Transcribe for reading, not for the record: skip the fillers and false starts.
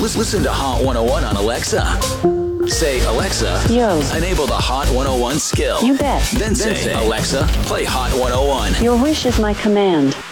Listen to Hot 101 on Alexa. Say, Alexa, Yo. enable the Hot 101 skill. You bet. Then say, Alexa, play Hot 101. Your wish is my command.